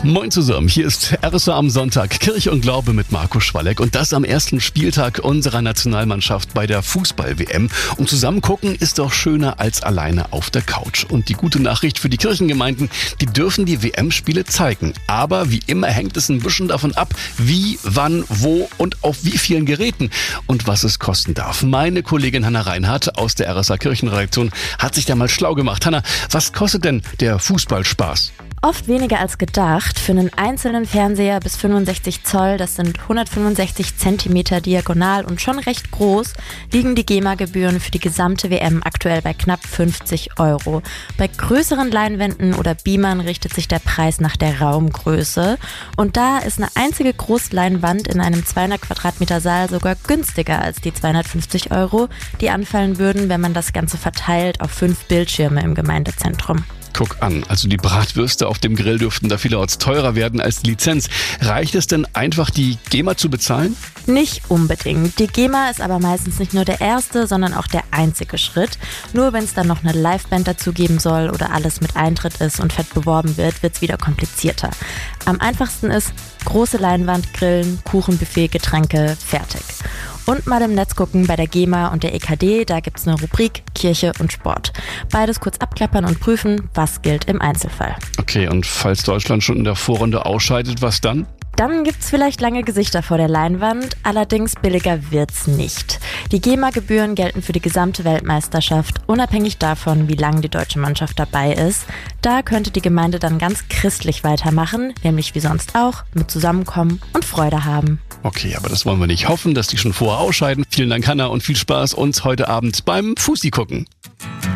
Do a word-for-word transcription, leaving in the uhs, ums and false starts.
Moin zusammen, hier ist R S A am Sonntag, Kirche und Glaube mit Marco Schwalleck und das am ersten Spieltag unserer Nationalmannschaft bei der Fußball-W M. Und zusammen gucken ist doch schöner als alleine auf der Couch. Und die gute Nachricht für die Kirchengemeinden, die dürfen die W M-Spiele zeigen. Aber wie immer hängt es ein bisschen davon ab, wie, wann, wo und auf wie vielen Geräten und was es kosten darf. Meine Kollegin Hanna Reinhardt aus der R S A Kirchenredaktion hat sich da mal schlau gemacht. Hanna, was kostet denn der Fußballspaß? Oft weniger als gedacht. Für einen einzelnen Fernseher bis fünfundsechzig Zoll, das sind hundertfünfundsechzig Zentimeter diagonal und schon recht groß, liegen die GEMA-Gebühren für die gesamte W M aktuell bei knapp fünfzig Euro. Bei größeren Leinwänden oder Beamern richtet sich der Preis nach der Raumgröße. Und da ist eine einzige Großleinwand in einem zweihundert Quadratmeter Saal sogar günstiger als die zweihundertfünfzig Euro, die anfallen würden, wenn man das Ganze verteilt auf fünf Bildschirme im Gemeindezentrum. Guck an, also die Bratwürste auf dem Grill dürften da vielerorts teurer werden als die Lizenz. Reicht es denn einfach, die GEMA zu bezahlen? Nicht unbedingt. Die GEMA ist aber meistens nicht nur der erste, sondern auch der einzige Schritt. Nur wenn es dann noch eine Liveband dazu geben soll oder alles mit Eintritt ist und fett beworben wird, wird es wieder komplizierter. Am einfachsten ist große Leinwand, Grillen, Kuchenbuffet, Getränke, fertig. Und mal im Netz gucken bei der GEMA und der E K D, da gibt's eine Rubrik Kirche und Sport. Beides kurz abklappern und prüfen, was gilt im Einzelfall. Okay, und falls Deutschland schon in der Vorrunde ausscheidet, was dann? Dann gibt's vielleicht lange Gesichter vor der Leinwand, allerdings billiger wird's nicht. Die GEMA-Gebühren gelten für die gesamte Weltmeisterschaft, unabhängig davon, wie lange die deutsche Mannschaft dabei ist. Da könnte die Gemeinde dann ganz christlich weitermachen, nämlich wie sonst auch, mit Zusammenkommen und Freude haben. Okay, aber das wollen wir nicht hoffen, dass die schon vorher ausscheiden. Vielen Dank, Hanna, und viel Spaß uns heute Abend beim Fußi gucken.